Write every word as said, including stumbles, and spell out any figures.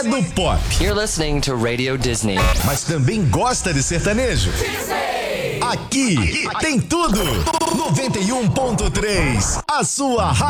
é do pop. You're listening to Radio Disney. Mas também gosta de sertanejo. Disney. Aqui tem tudo. noventa e um ponto três, a sua rádio.